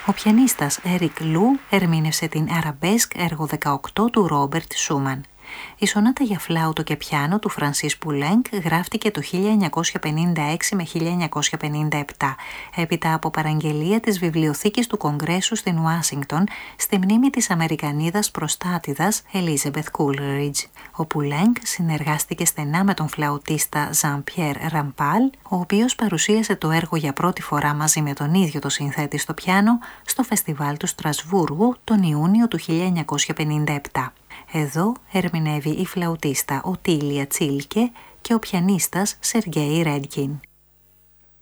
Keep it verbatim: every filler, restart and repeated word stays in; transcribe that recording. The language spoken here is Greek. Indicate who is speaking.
Speaker 1: Ο πιανίστας Έρικ Λου ερμήνευσε την Αραμπέσκ, έργο δεκαοκτώ του Ρόμπερτ Σούμαν. Η σονάτα για φλάουτο και πιάνο του Φρανσίς Πουλένκ γράφτηκε το χίλια εννιακόσια πενήντα έξι με χίλια εννιακόσια πενήντα επτά, έπειτα από παραγγελία της Βιβλιοθήκης του Κογκρέσου στην Ουάσιγκτον, στη μνήμη της Αμερικανίδας προστάτηδας Ελίζαμπεθ Κούλριτζ. Ο Πουλένκ συνεργάστηκε στενά με τον φλαουτίστα Ζαν-Πιέρ Ραμπάλ, ο οποίος παρουσίασε το έργο για πρώτη φορά μαζί με τον ίδιο το συνθέτη στο πιάνο στο φεστιβάλ του Στρασβούργου τον Ιούνιο του χίλια εννιακόσια πενήντα επτά. Εδώ ερμηνεύει η φλαουτίστα Οτίλια Τσίλκε και ο πιανίστας Σεργέι Ρέντκιν.